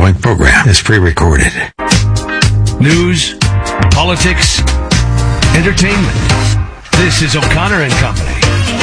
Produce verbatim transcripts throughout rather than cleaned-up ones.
following program is pre-recorded. News, politics, entertainment. This is O'Connor and Company.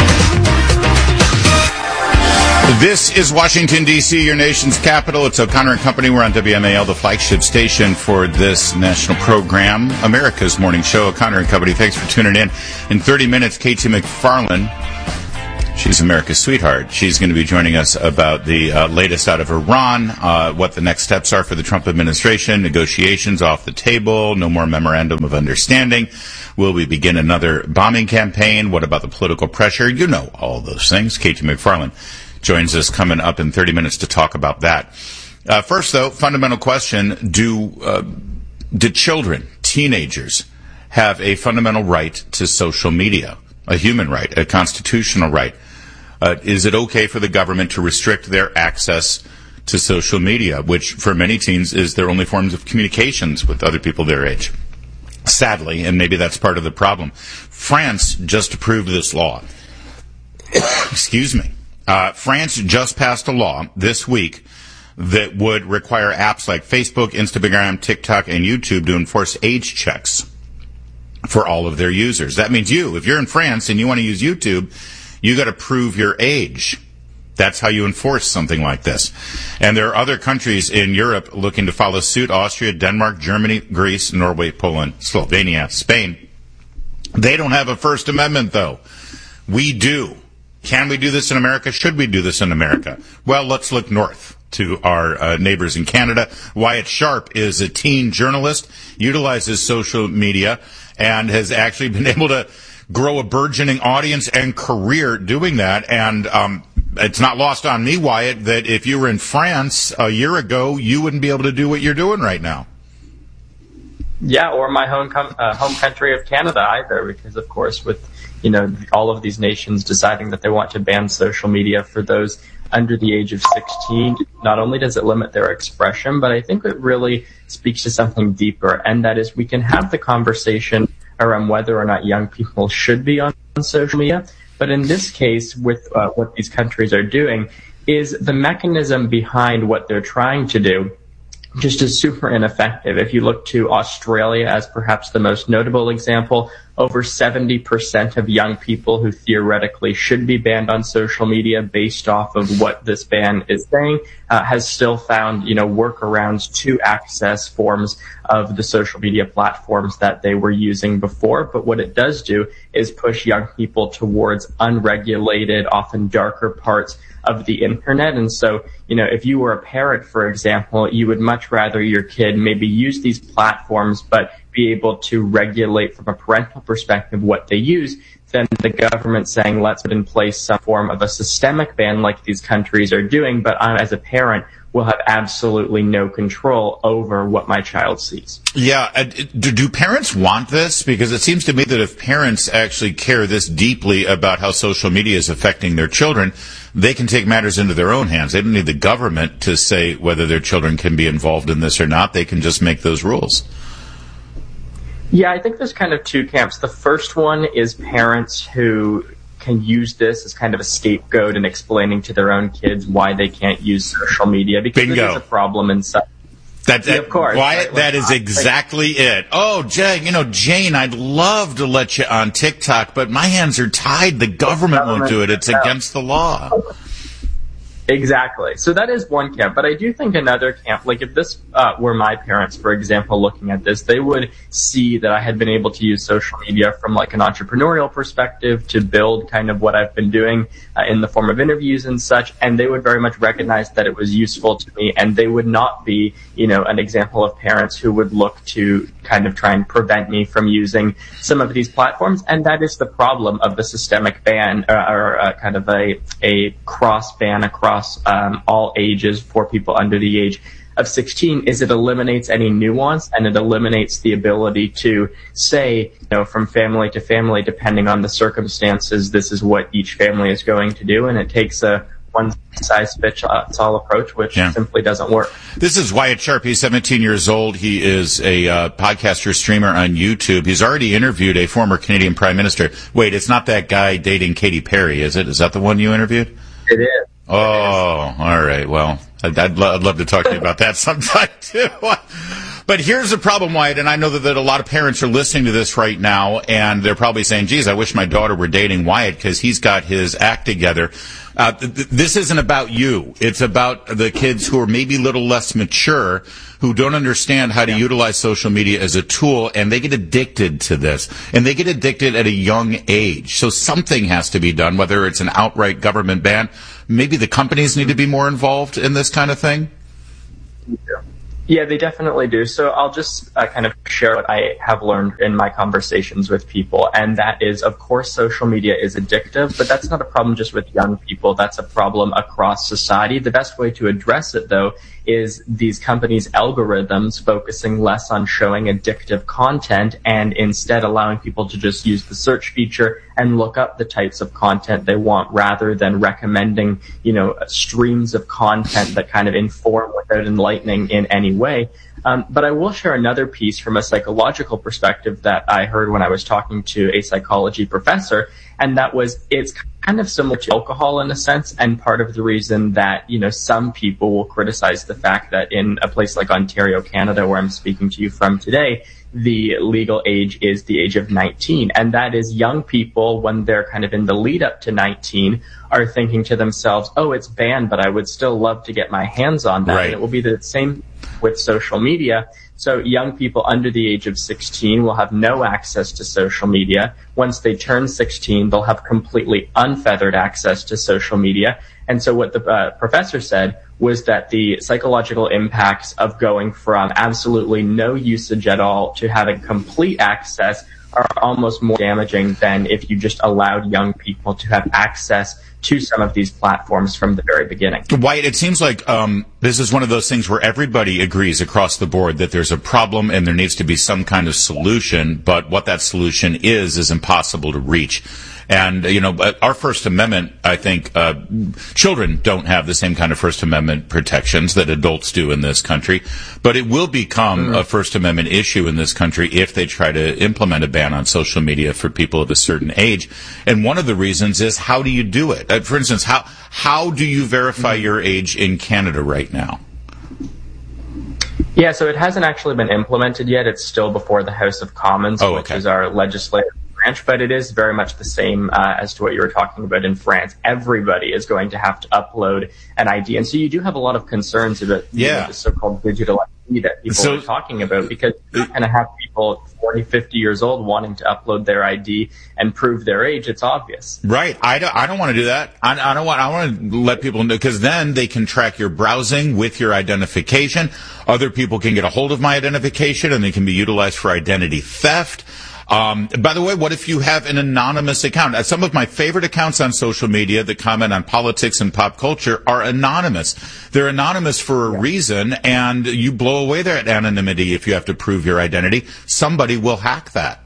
This is Washington, D C, your nation's capital. It's O'Connor and Company. We're on W M A L, the flagship station for this national program, America's morning show, O'Connor and Company. Thanks for tuning in. In thirty minutes, Katie McFarland, she's America's sweetheart. She's going to be joining us about the uh, latest out of Iran, uh, what the next steps are for the Trump administration, negotiations off the table, no more memorandum of understanding. Will we begin another bombing campaign? What about the political pressure? You know all those things. Katie McFarland joins us coming up in thirty minutes to talk about that. Uh, first, though, fundamental question, do, uh, do children, teenagers, have a fundamental right to social media, a human right, a constitutional right? Uh, is it okay for the government to restrict their access to social media, which for many teens is their only forms of communications with other people their age? Sadly, and maybe that's part of the problem, France just approved this law. Excuse me. Uh, France just passed a law this week that would require apps like Facebook, Instagram, TikTok, and YouTube to enforce age checks for all of their users. That means you, if you're in France and you want to use YouTube, you got to prove your age. That's how you enforce something like this. And there are other countries in Europe looking to follow suit: Austria, Denmark, Germany, Greece, Norway, Poland, Slovenia, Spain. They don't have a First Amendment, though. We do. Can we do this in America? Should we do this in America? Well, let's look north to our uh, neighbors in Canada. Wyatt Sharp is a teen journalist, utilizes social media, and has actually been able to grow a burgeoning audience and career doing that. And um, it's not lost on me, Wyatt, that if you were in France a year ago, you wouldn't be able to do what you're doing right now. Yeah, or my home com- uh, home country of Canada either, because, of course, with you know, all of these nations deciding that they want to ban social media for those under the age of sixteen, not only does it limit their expression, but I think it really speaks to something deeper, and that is we can have the conversation around whether or not young people should be on social media. But in this case, with uh, what these countries are doing, is the mechanism behind what they're trying to do just is super ineffective. If you look to Australia as perhaps the most notable example, over seventy percent of young people who theoretically should be banned on social media based off of what this ban is saying, uh, has still found, you know, workarounds to access forms of the social media platforms that they were using before. But what it does do is push young people towards unregulated, often darker parts of the internet. And so, you know, if you were a parent, for example, you would much rather your kid maybe use these platforms, but be able to regulate from a parental perspective what they use, than the government saying, let's put in place some form of a systemic ban like these countries are doing, but I, as a parent, will have absolutely no control over what my child sees. Yeah. Uh, do, do parents want this? Because it seems to me that if parents actually care this deeply about how social media is affecting their children, they can take matters into their own hands. They don't need the government to say whether their children can be involved in this or not. They can just make those rules. Yeah, I think there's kind of two camps. The first one is parents who can use this as kind of a scapegoat in explaining to their own kids why they can't use social media, because Bingo. It is a problem inside. That, that, yeah, of course. Wyatt, right? that is exactly it. Oh, Jay, you know, Jane, I'd love to let you on TikTok, but my hands are tied. The government, government won't do it. It's against the law. Exactly. So that is one camp. But I do think another camp, like if this uh, were my parents, for example, looking at this, they would see that I had been able to use social media from like an entrepreneurial perspective to build kind of what I've been doing uh, in the form of interviews and such. And they would very much recognize that it was useful to me. And they would not be, you know, an example of parents who would look to kind of try and prevent me from using some of these platforms. And that is the problem of the systemic ban uh, or uh, kind of a, a cross ban across Um, all ages for people under the age of sixteen, is it eliminates any nuance, and it eliminates the ability to say, you know, from family to family, depending on the circumstances, this is what each family is going to do, and it takes a one-size-fits-all approach, which yeah. simply doesn't work. This is Wyatt Sharp. He's seventeen years old. He is a uh, podcaster, streamer on YouTube. He's already interviewed a former Canadian Prime Minister. Wait, it's not that guy dating Katy Perry, is it? Is that the one you interviewed? It is. Oh, all right. Well, I'd, I'd, lo- I'd love to talk to you about that sometime, too. But here's the problem, Wyatt, and I know that, that a lot of parents are listening to this right now, and they're probably saying, geez, I wish my daughter were dating Wyatt because he's got his act together. Uh, th- th- this isn't about you. It's about the kids who are maybe a little less mature, who don't understand how to yeah. utilize social media as a tool, and they get addicted to this. And they get addicted at a young age. So something has to be done, whether it's an outright government ban. Maybe the companies need to be more involved in this kind of thing? Yeah. Yeah, they definitely do. So I'll just uh, kind of share what I have learned in my conversations with people. And that is, of course, social media is addictive, but that's not a problem just with young people. That's a problem across society. The best way to address it, though, is these companies' algorithms focusing less on showing addictive content and instead allowing people to just use the search feature and look up the types of content they want rather than recommending, you know, streams of content that kind of inform without enlightening in any way. Um, but I will share another piece from a psychological perspective that I heard when I was talking to a psychology professor, and that was it's kind of similar to alcohol in a sense, and part of the reason that, you know, some people will criticize the fact that in a place like Ontario, Canada, where I'm speaking to you from today, the legal age is the age of nineteen. And that is young people, when they're kind of in the lead up to nineteen, are thinking to themselves, oh, it's banned, but I would still love to get my hands on that. Right. And it will be the same with social media. So young people under the age of sixteen will have no access to social media. Once they turn sixteen, they'll have completely unfeathered access to social media. And so what the uh, professor said was that the psychological impacts of going from absolutely no usage at all to having complete access are almost more damaging than if you just allowed young people to have access to some of these platforms from the very beginning. Wyatt, it seems like um, this is one of those things where everybody agrees across the board that there's a problem and there needs to be some kind of solution, but what that solution is is impossible to reach. And, you know, our First Amendment, I think, uh, children don't have the same kind of First Amendment protections that adults do in this country. But it will become mm-hmm. a First Amendment issue in this country if they try to implement a ban on social media for people of a certain age. And one of the reasons is, how do you do it? Uh, for instance, how how do you verify mm-hmm. your age in Canada right now? Yeah, so it hasn't actually been implemented yet. It's still before the House of Commons, oh, which okay. is our legislative branch, but it is very much the same uh, as to what you were talking about in France. Everybody is going to have to upload an I D. And so you do have a lot of concerns about yeah. know, the so-called digital I D that people so, are talking about, because you're going to have people forty, fifty years old wanting to upload their I D and prove their age. It's obvious. Right. I don't, I don't want to do that. I, I don't want, I want to let people know, because then they can track your browsing with your identification. Other people can get a hold of my identification and they can be utilized for identity theft. Um, by the way, what if you have an anonymous account? Some of my favorite accounts on social media that comment on politics and pop culture are anonymous. They're anonymous for a yeah. reason, and you blow away that anonymity if you have to prove your identity. Somebody will hack that.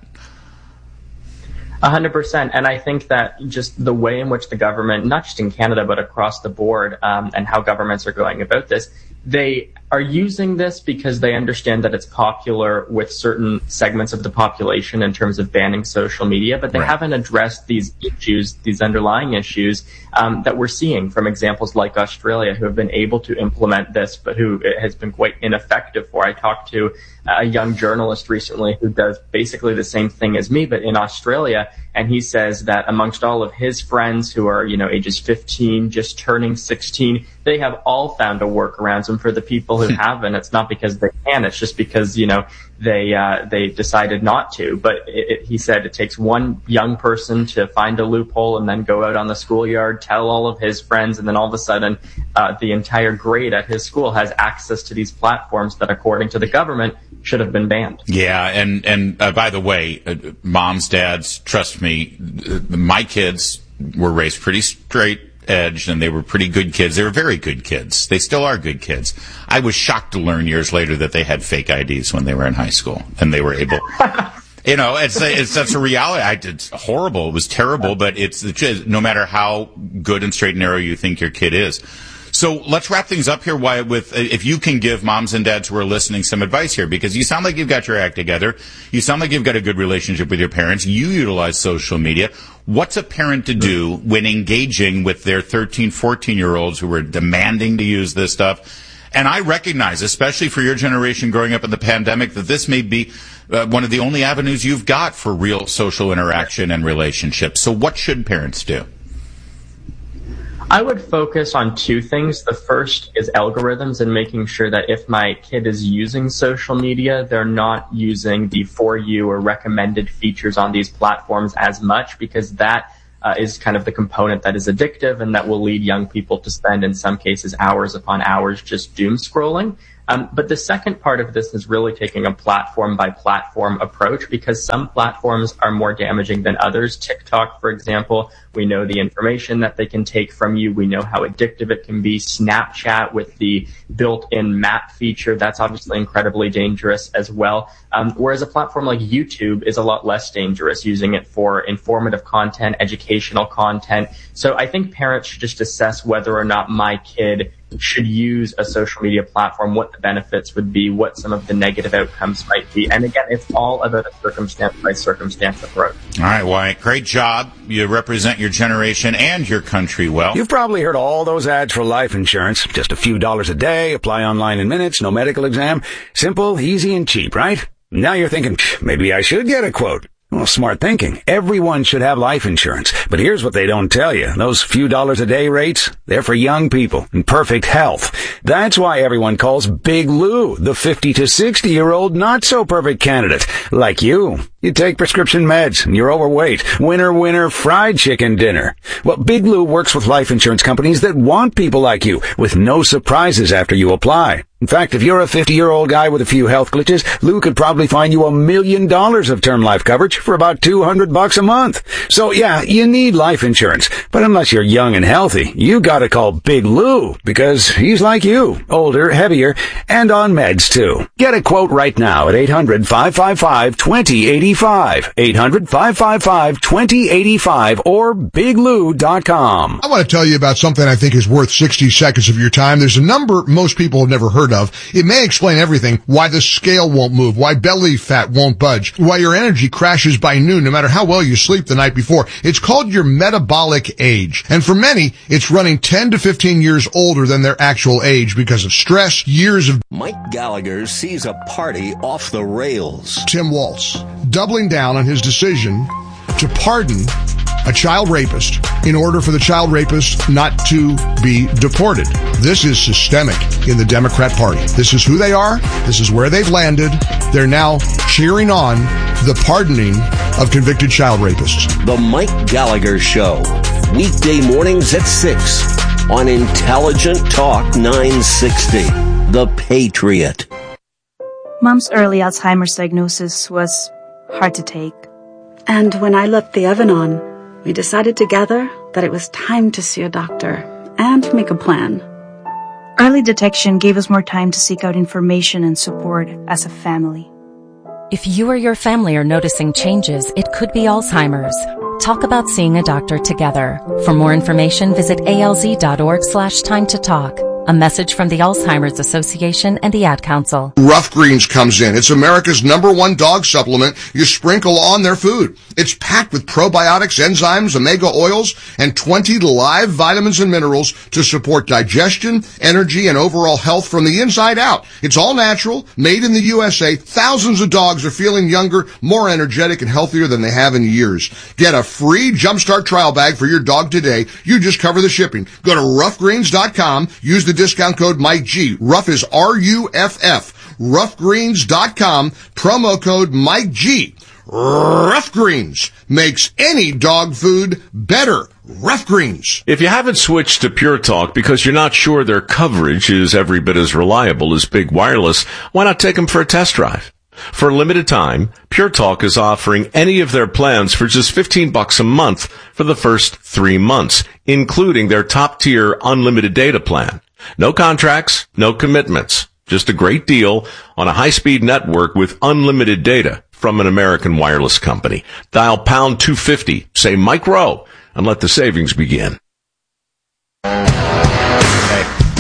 A hundred percent. And I think that just the way in which the government, not just in Canada, but across the board, um, and how governments are going about this, they are using this because they understand that it's popular with certain segments of the population in terms of banning social media, but they right. haven't addressed these issues, these underlying issues um, that we're seeing from examples like Australia, who have been able to implement this, but who it has been quite ineffective for. I talked to a young journalist recently who does basically the same thing as me, but in Australia, and he says that amongst all of his friends who are, you know, ages fifteen, just turning sixteen, they have all found a workaround. And for the people who haven't, it's not because they can, it's just because, you know, they uh, they decided not to. But it, it, he said it takes one young person to find a loophole and then go out on the schoolyard, tell all of his friends, and then all of a sudden uh, the entire grade at his school has access to these platforms that, according to the government, should have been banned. Yeah, and, and uh, by the way, uh, moms, dads, trust me, uh, my kids were raised pretty straight edge, and they were pretty good kids. They were very good kids. They still are good kids. I was shocked to learn years later that they had fake I Ds when they were in high school, and they were able... You know, it's, it's that's a reality. I, it's horrible. It was terrible, but it's, it's no matter how good and straight and narrow you think your kid is. So let's wrap things up here. Why, with if you can give moms and dads who are listening some advice here, because you sound like you've got your act together. You sound like you've got a good relationship with your parents. You utilize social media. What's a parent to do when engaging with their thirteen, fourteen-year-olds who are demanding to use this stuff? And I recognize, especially for your generation growing up in the pandemic, that this may be uh, one of the only avenues you've got for real social interaction and relationships. So what should parents do? I would focus on two things. The first is algorithms and making sure that if my kid is using social media, they're not using the For You or recommended features on these platforms as much, because that uh, is kind of the component that is addictive and that will lead young people to spend, in some cases, hours upon hours just doom scrolling. Um, but the second part of this is really taking a platform-by-platform approach, because some platforms are more damaging than others. TikTok, for example, we know the information that they can take from you. We know how addictive it can be. Snapchat with the built-in map feature, that's obviously incredibly dangerous as well. Um, whereas a platform like YouTube is a lot less dangerous, using it for informative content, educational content. So I think parents should just assess whether or not my kid should use a social media platform, what the benefits would be, what some of the negative outcomes might be. And again, it's all about a circumstance by circumstance approach. All right, Wyatt, great job. You represent your generation and your country well. You've probably heard all those ads for life insurance. Just a few dollars a day, apply online in minutes, no medical exam. Simple, easy, and cheap, right? Now you're thinking, maybe I should get a quote. Well, smart thinking. Everyone should have life insurance. But here's what they don't tell you. Those few dollars a day rates, they're for young people in perfect health. That's why everyone calls Big Lou the fifty to sixty year old not so perfect candidate. Like you. You take prescription meds and you're overweight. Winner, winner, fried chicken dinner. Well, Big Lou works with life insurance companies that want people like you, with no surprises after you apply. In fact, if you're a fifty-year-old guy with a few health glitches, Lou could probably find you a million dollars of term life coverage for about two hundred bucks a month. So yeah, you need life insurance. But unless you're young and healthy, you gotta call Big Lou, because he's like you, older, heavier, and on meds too. Get a quote right now at eight hundred, five five five, two zero eight five. eight hundred, five five five, two zero eight five or big lou dot com. I want to tell you about something I think is worth sixty seconds of your time. There's a number most people have never heard of. It may explain everything: why the scale won't move, why belly fat won't budge, why your energy crashes by noon no matter how well you sleep the night before. It's called your metabolic age. And for many, it's running ten to fifteen years older than their actual age because of stress, years of... Mike Gallagher sees a party off the rails. Tim Walz, doubling down on his decision to pardon a child rapist in order for the child rapist not to be deported. This is systemic in the Democrat Party. This is who they are. This is where they've landed. They're now cheering on the pardoning of convicted child rapists. The Mike Gallagher Show, weekday mornings at six on Intelligent Talk nine sixty, The Patriot. Mom's early Alzheimer's diagnosis was hard to take. And when I left the oven on, we decided together that it was time to see a doctor and make a plan. Early detection gave us more time to seek out information and support as a family. If you or your family are noticing changes, it could be Alzheimer's. Talk about seeing a doctor together. For more information, visit alz.org slash time to talk. A message from the Alzheimer's Association and the Ad Council. Rough Greens comes in. It's America's number one dog supplement you sprinkle on their food. It's packed with probiotics, enzymes, omega oils, and twenty live vitamins and minerals to support digestion, energy, and overall health from the inside out. It's all natural, made in the U S A. Thousands of dogs are feeling younger, more energetic, and healthier than they have in years. Get a free Jumpstart trial bag for your dog today. You just cover the shipping. Go to rough greens dot com. Use the discount code Mike G. Rough is R U F F. rough greens dot com. Promo code Mike G. Rough Greens makes any dog food better. Rough Greens. If you haven't switched to Pure Talk because you're not sure their coverage is every bit as reliable as Big Wireless, why not take them for a test drive? For a limited time, Pure Talk is offering any of their plans for just fifteen bucks a month for the first three months, including their top-tier unlimited data plan. No contracts, no commitments. Just a great deal on a high-speed network with unlimited data from an American wireless company. Dial pound two fifty, say Mike Rowe, and let the savings begin. Hey,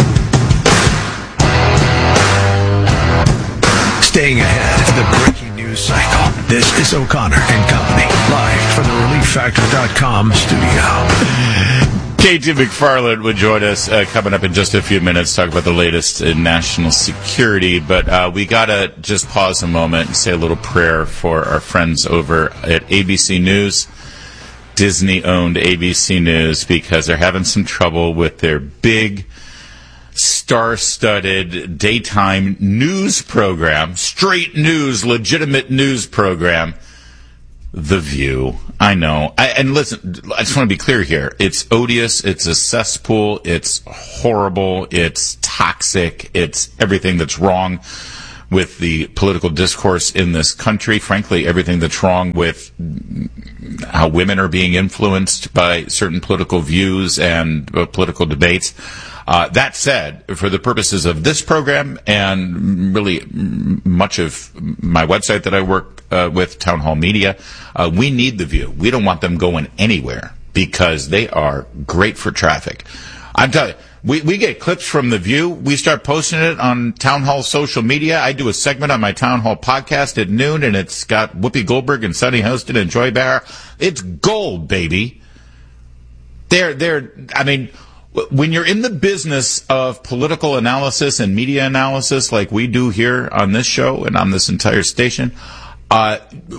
news cycle. This is O'Connor and Company, live from the relief factor dot com studio. Katie McFarland would join us uh, coming up in just a few minutes, talk about the latest in national security. But uh, we got to just pause a moment and say a little prayer for our friends over at A B C News, Disney-owned A B C News, because they're having some trouble with their big, star-studded daytime news program, straight news, legitimate news program, The View. I know. I, and listen, I just want to be clear here. It's odious. It's a cesspool. It's horrible. It's toxic. It's everything that's wrong with the political discourse in this country. Frankly, everything that's wrong with how women are being influenced by certain political views and uh, political debates. Uh, that said, for the purposes of this program and really much of my website that I work uh, with, Town Hall Media, uh, we need The View. We don't want them going anywhere because they are great for traffic. I'm telling you, we, we get clips from The View. We start posting it on Town Hall social media. I do a segment on my Town Hall podcast at noon, and it's got Whoopi Goldberg and Sunny Hostin and Joy Behar. It's gold, baby. They're, they're, I mean... When you're in the business of political analysis and media analysis like we do here on this show and on this entire station, uh,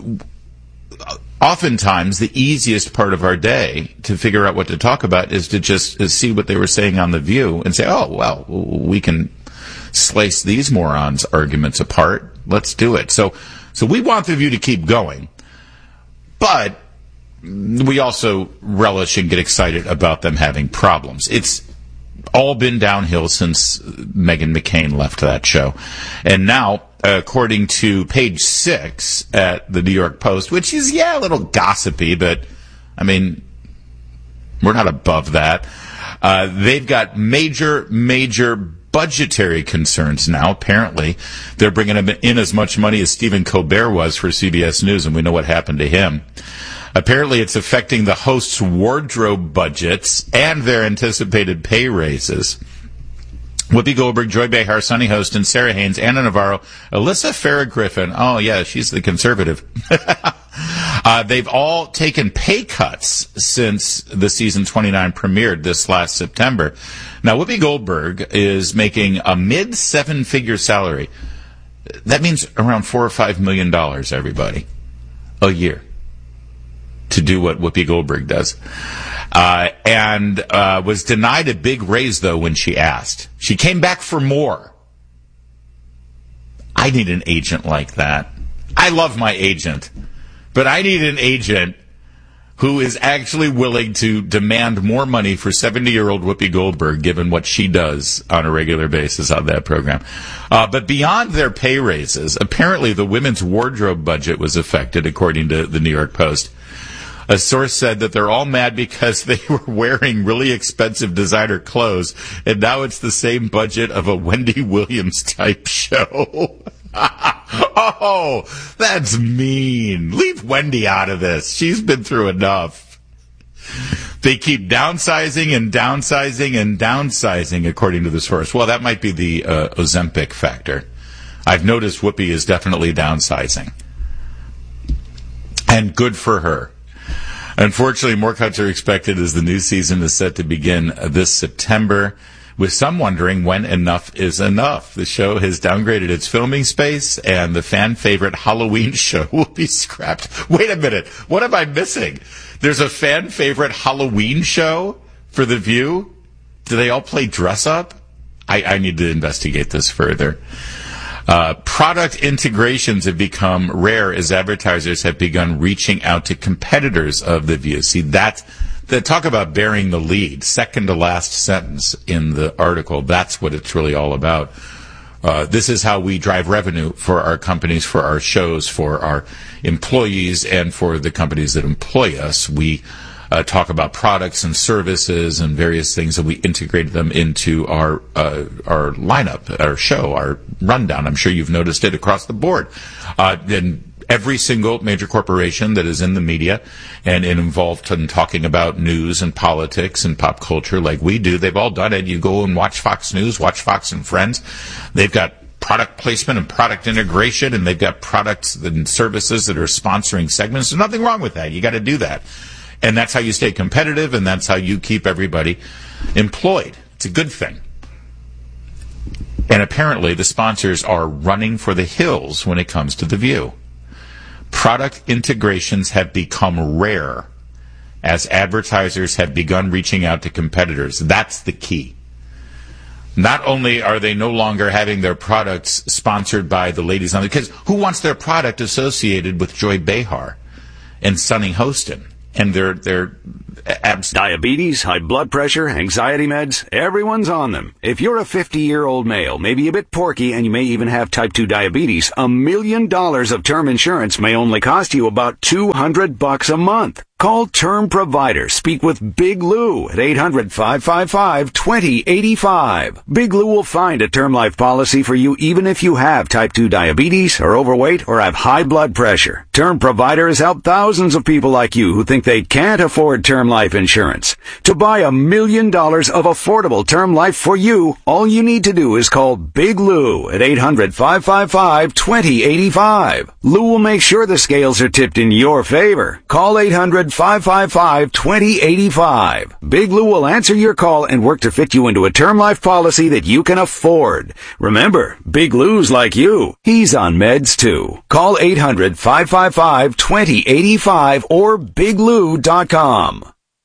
oftentimes the easiest part of our day to figure out what to talk about is to just is see what they were saying on The View and say, oh, well, we can slice these morons' arguments apart. Let's do it. So, so we want The View to keep going. But we also relish and get excited about them having problems. It's all been downhill since Meghan McCain left that show. And now, according to page six at the New York Post, which is, yeah, a little gossipy, but, I mean, we're not above that. Uh, they've got major, major budgetary concerns now. Apparently, they're bringing in as much money as Stephen Colbert was for C B S News, and we know what happened to him. Apparently, it's affecting the hosts' wardrobe budgets and their anticipated pay raises. Whoopi Goldberg, Joy Behar, Sunny Hostin, Sarah Haynes, Anna Navarro, Alyssa Farah Griffin. Oh, yeah, she's the conservative. uh, they've all taken pay cuts since the season twenty-nine premiered this last September. Now, Whoopi Goldberg is making a mid-seven-figure salary. That means around four or five million dollars, everybody, a year, to do what Whoopi Goldberg does. Uh, and uh, was denied a big raise, though, when she asked. She came back for more. I need an agent like that. I love my agent, but I need an agent who is actually willing to demand more money for seventy-year-old Whoopi Goldberg, given what she does on a regular basis on that program. Uh, but beyond their pay raises, apparently the women's wardrobe budget was affected, according to the New York Post. A source said that they're all mad because they were wearing really expensive designer clothes, and now it's the same budget of a Wendy Williams type show. Oh, that's mean. Leave Wendy out of this. She's been through enough. They keep downsizing and downsizing and downsizing, according to the source. Well, that might be the uh, Ozempic factor. I've noticed Whoopi is definitely downsizing. And good for her. Unfortunately, more cuts are expected as the new season is set to begin this September, with some wondering when enough is enough. The show has downgraded its filming space, and the fan-favorite Halloween show will be scrapped. Wait a minute. What am I missing? There's a fan-favorite Halloween show for The View? Do they all play dress-up? I, I need to investigate this further. Uh, product integrations have become rare as advertisers have begun reaching out to competitors of The View. See, that's the talk about bearing the lead, second to last sentence in the article. That's what it's really all about. Uh, this is how we drive revenue for our companies, for our shows, for our employees, and for the companies that employ us. We Uh, talk about products and services and various things, and we integrate them into our uh, our lineup, our show, our rundown. I'm sure you've noticed it across the board. Uh, and every single major corporation that is in the media and involved in talking about news and politics and pop culture like we do, they've all done it. You go and watch Fox News, watch Fox and Friends. They've got product placement and product integration, and they've got products and services that are sponsoring segments. There's nothing wrong with that. You got to do that. And that's how you stay competitive, and that's how you keep everybody employed. It's a good thing. And apparently the sponsors are running for the hills when it comes to The View. Product integrations have become rare as advertisers have begun reaching out to competitors. That's the key. Not only are they no longer having their products sponsored by the ladies on the, because who wants their product associated with Joy Behar and Sunny Hostin and their their abs- diabetes, high blood pressure, anxiety meds? Everyone's on them. If you're a fifty-year-old male, maybe a bit porky, and you may even have type two diabetes, a million dollars of term insurance may only cost you about two hundred bucks a month. Call Term Provider. Speak with Big Lou at eight hundred, five five five, two zero eight five. Big Lou will find a term life policy for you even if you have type two diabetes, are overweight, or have high blood pressure. Term Provider has helped thousands of people like you who think they can't afford term life insurance. To buy a million dollars of affordable term life for you, all you need to do is call Big Lou at eight hundred, five five five, two zero eight five. Lou will make sure the scales are tipped in your favor. Call eight hundred, five five five, two zero eight five. Big Lou will answer your call and work to fit you into a term life policy that you can afford. Remember, Big Lou's like you. He's on meds too. Call eight hundred, five five five, two zero eight five or big lou dot com.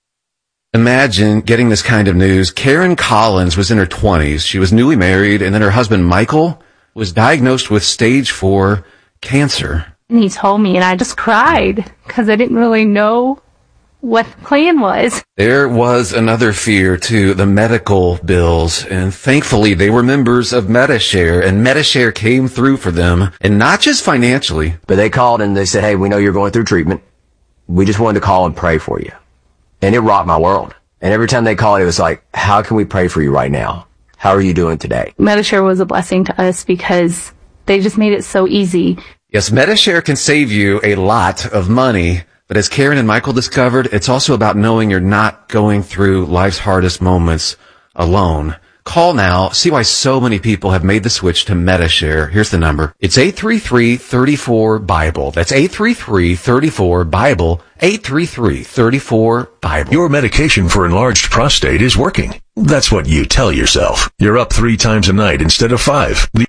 Imagine getting this kind of news. Karen Collins was in her twenties. She was newly married, and then her husband, Michael, was diagnosed with stage four cancer. And he told me, and I just cried because I didn't really know what the plan was. There was another fear, too, the medical bills, and thankfully they were members of Medi-Share, and Medi-Share came through for them, and not just financially. But they called and they said, hey, we know you're going through treatment. We just wanted to call and pray for you. And it rocked my world. And every time they called, it was like, how can we pray for you right now? How are you doing today? Medi-Share was a blessing to us because they just made it so easy. Yes, Medi-Share can save you a lot of money, but as Karen and Michael discovered, it's also about knowing you're not going through life's hardest moments alone. Call now. See why so many people have made the switch to Medi-Share. Here's the number. It's eight three three, three four, BIBLE. That's eight three three, three four, BIBLE. eight three three, three four, BIBLE. Your medication for enlarged prostate is working. That's what you tell yourself. You're up three times a night instead of five. The-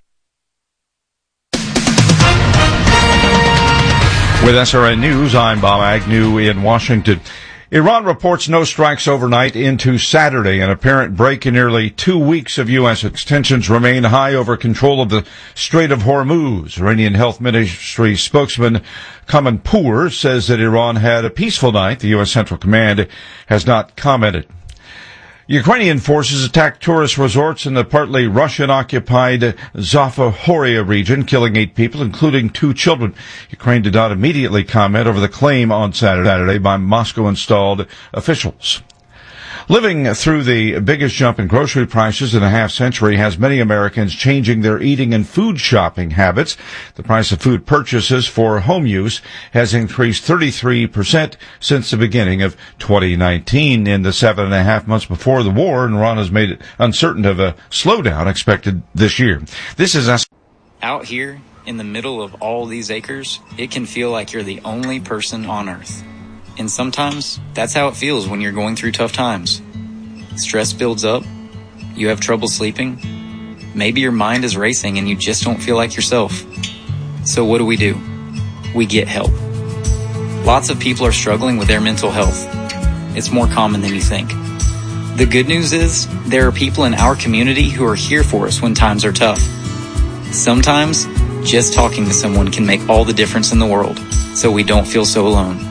With S R N News, I'm Bob Agnew in Washington. Iran reports no strikes overnight into Saturday. An apparent break in nearly two weeks of U S tensions remain high over control of the Strait of Hormuz. Iranian Health Ministry spokesman Kamanpour says that Iran had a peaceful night. The U S Central Command has not commented. Ukrainian forces attacked tourist resorts in the partly Russian-occupied Zaporizhzhia region, killing eight people, including two children. Ukraine did not immediately comment over the claim on Saturday by Moscow-installed officials. Living through the biggest jump in grocery prices in a half century has many Americans changing their eating and food shopping habits. The price of food purchases for home use has increased thirty-three percent since the beginning of twenty nineteen. In the seven and a half months before the war, Iran has made it uncertain of a slowdown expected this year. This is us. Out here in the middle of all these acres, it can feel like you're the only person on earth. And sometimes that's how it feels when you're going through tough times. Stress builds up. You have trouble sleeping. Maybe your mind is racing and you just don't feel like yourself. So what do we do? We get help. Lots of people are struggling with their mental health. It's more common than you think. The good news is there are people in our community who are here for us when times are tough. Sometimes just talking to someone can make all the difference in the world, so we don't feel so alone.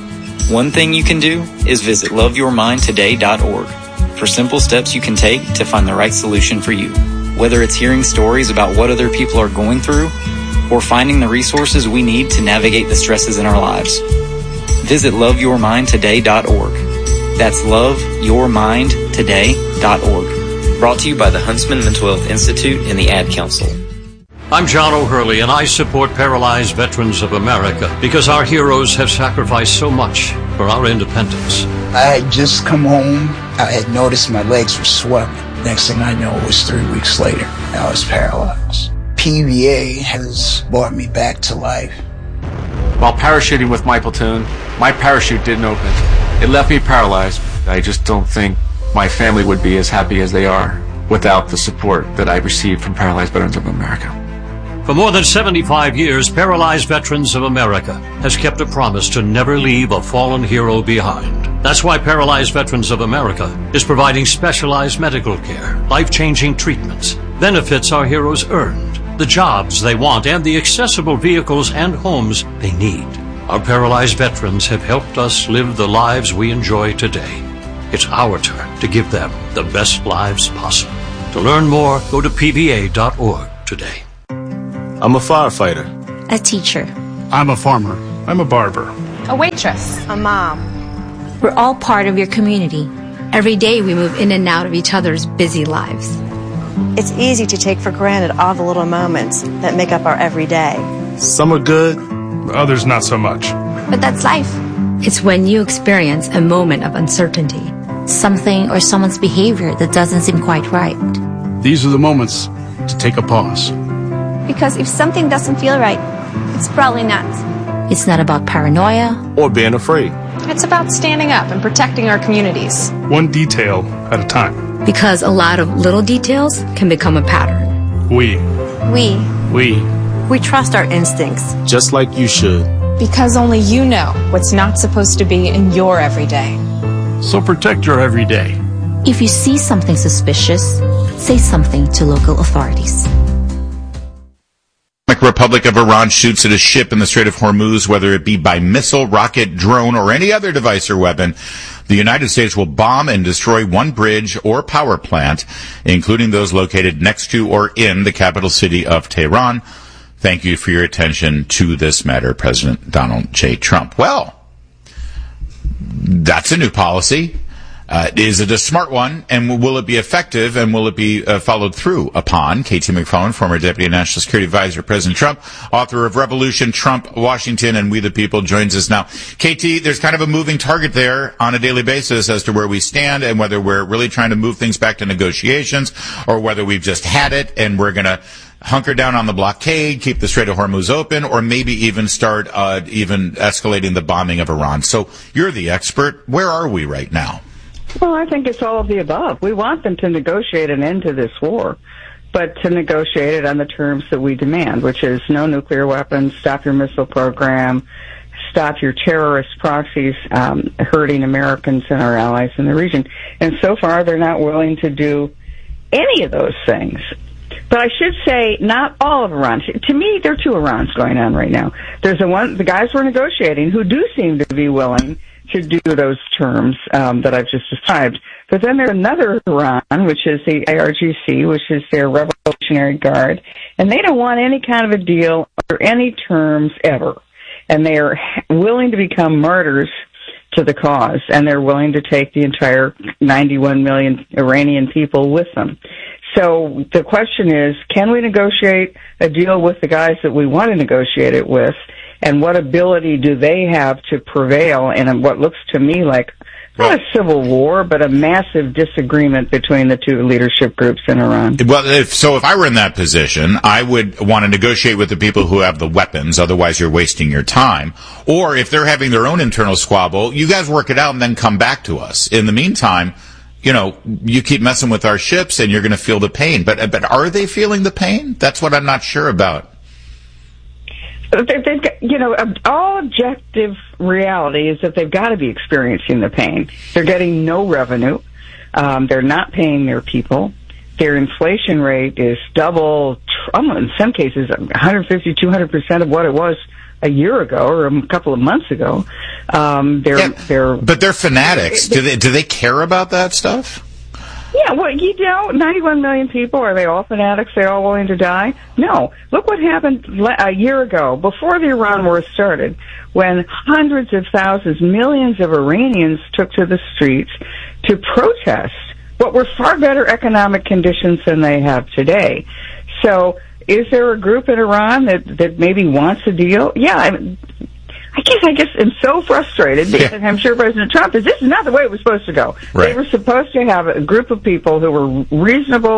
One thing you can do is visit love your mind today dot org for simple steps you can take to find the right solution for you. Whether it's hearing stories about what other people are going through or finding the resources we need to navigate the stresses in our lives. Visit love your mind today dot org. That's love your mind today dot org. Brought to you by the Huntsman Mental Health Institute and the Ad Council. I'm John O'Hurley, and I support Paralyzed Veterans of America because our heroes have sacrificed so much for our independence. I had just come home. I had noticed my legs were swelling. Next thing I know, it was three weeks later. I was paralyzed. P V A has brought me back to life. While parachuting with my platoon, my parachute didn't open. It left me paralyzed. I just don't think my family would be as happy as they are without the support that I received from Paralyzed Veterans of America. For more than seventy-five years, Paralyzed Veterans of America has kept a promise to never leave a fallen hero behind. That's why Paralyzed Veterans of America is providing specialized medical care, life-changing treatments, benefits our heroes earned, the jobs they want, and the accessible vehicles and homes they need. Our paralyzed veterans have helped us live the lives we enjoy today. It's our turn to give them the best lives possible. To learn more, go to P V A dot org today. I'm a firefighter. A teacher. I'm a farmer. I'm a barber. A waitress. A mom. We're all part of your community. Every day we move in and out of each other's busy lives. It's easy to take for granted all the little moments that make up our everyday. Some are good, others not so much. But that's life. It's when you experience a moment of uncertainty. Something or someone's behavior that doesn't seem quite right. These are the moments to take a pause. Because if something doesn't feel right, it's probably not. It's not about paranoia or being afraid. It's about standing up and protecting our communities. One detail at a time. Because a lot of little details can become a pattern. We. We. We. We trust our instincts. Just like you should. Because only you know what's not supposed to be in your everyday. So protect your everyday. If you see something suspicious, say something to local authorities. The Republic of Iran shoots at a ship in the Strait of Hormuz, whether it be by missile, rocket, drone, or any other device or weapon. The United States will bomb and destroy one bridge or power plant, including those located next to or in the capital city of Tehran. Thank you for your attention to this matter, President Donald J. Trump. Well, that's a new policy. Uh, is it a smart one, and will it be effective, and will it be uh, followed through upon? K T McFarland, former Deputy National Security Advisor, President Trump, author of Revolution, Trump, Washington, and We the People, joins us now. K T, there's kind of a moving target there on a daily basis as to where we stand and whether we're really trying to move things back to negotiations or whether we've just had it and we're going to hunker down on the blockade, keep the Strait of Hormuz open, or maybe even start uh, even escalating the bombing of Iran. So you're the expert. Where are we right now? Well, I think it's all of the above. We want them to negotiate an end to this war, but to negotiate it on the terms that we demand, which is no nuclear weapons, stop your missile program, stop your terrorist proxies um, hurting Americans and our allies in the region. And so far, they're not willing to do any of those things. But I should say, not all of Iran. To me, there are two Irans going on right now. There's the one, the guys we're negotiating who do seem to be willing to do those terms um, that I've just described. But then there's another Iran, which is the I R G C, which is their Revolutionary Guard, and they don't want any kind of a deal or any terms ever. And they are willing to become martyrs to the cause, and they're willing to take the entire ninety-one million Iranian people with them. So the question is, can we negotiate a deal with the guys that we want to negotiate it with? And what ability do they have to prevail in what looks to me like not a civil war, but a massive disagreement between the two leadership groups in Iran? Well, if, so if I were in that position, I would want to negotiate with the people who have the weapons, otherwise you're wasting your time. Or if they're having their own internal squabble, you guys work it out and then come back to us. In the meantime, you know, you keep messing with our ships and you're going to feel the pain. But, but are they feeling the pain? That's what I'm not sure about. They've got, you know, all objective reality is that they've got to be experiencing the pain. They're getting no revenue. Um, they're not paying their people. Their inflation rate is double, in some cases, one hundred fifty, two hundred percent of what it was a year ago or a couple of months ago. Um, they're, yeah, they're, but they're fanatics. Do they, do they care about that stuff? Yeah, well, you know, ninety-one million people, are they all fanatics? They all willing to die? No. Look what happened a year ago, before the Iran war started, when hundreds of thousands, millions of Iranians took to the streets to protest what were far better economic conditions than they have today. So, is there a group in Iran that, that maybe wants a deal? Yeah, I mean, I guess I guess I'm so frustrated because yeah. I'm sure President Trump is, this is not the way it was supposed to go. Right. They were supposed to have a group of people who were reasonable,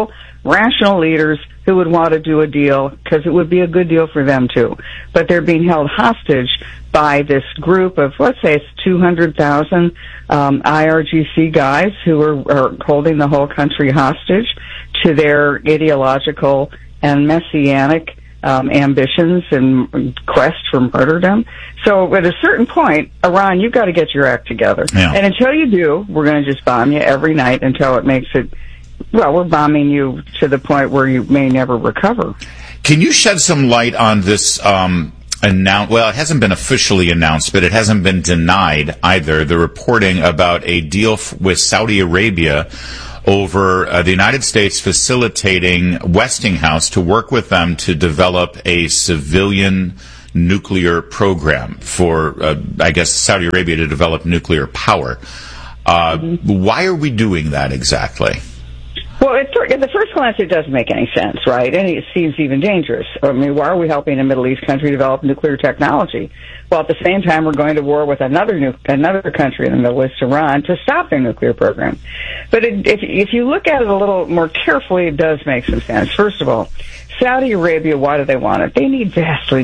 rational leaders who would want to do a deal because it would be a good deal for them too. But they're being held hostage by this group of, let's say it's two hundred thousand um, I R G C guys who are, are holding the whole country hostage to their ideological and messianic um, ambitions and quest for martyrdom. So at a certain point, Iran, you've got to get your act together. Yeah. And until you do, we're going to just bomb you every night until it makes it, well, we're bombing you to the point where you may never recover. Can you shed some light on this um Annou- well, it hasn't been officially announced, but it hasn't been denied either. The reporting about a deal f- with Saudi Arabia over uh, the United States facilitating Westinghouse to work with them to develop a civilian nuclear program for, uh, I guess, Saudi Arabia to develop nuclear power. Uh, mm-hmm. Why are we doing that exactly? Well, at, at the first glance, it doesn't make any sense, right? And it seems even dangerous. I mean, why are we helping a Middle East country develop nuclear technology? Well, at the same time, we're going to war with another nu- another country in the Middle East, Iran, to stop their nuclear program. But it, if, if you look at it a little more carefully, it does make some sense. First of all, Saudi Arabia, why do they want it? They need vastly